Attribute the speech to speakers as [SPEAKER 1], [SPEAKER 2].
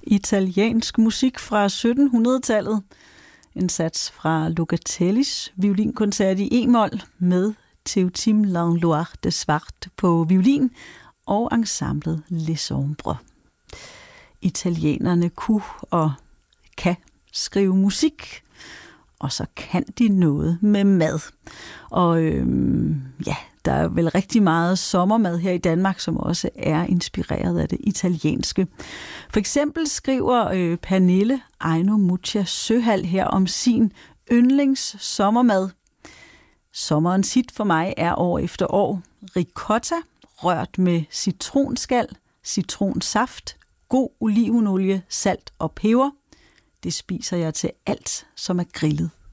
[SPEAKER 1] Italiensk musik fra 1700-tallet. En sats fra Locatellis violinkoncert i e-mol med Théotime Langlois de Swart på violin og ensemblet Les Ombres. Italienerne kunne og kan skrive musik, og så kan de noget med mad. Og der er vel rigtig meget sommermad her i Danmark, som også er inspireret af det italienske. For eksempel skriver Pernille Eino Muccia Søhal her om sin yndlings sommermad. Sommerens hit for mig er år efter år ricotta, rørt med citronskal, citronsaft, god olivenolie, salt og peber. Det spiser jeg til alt, som er grillet.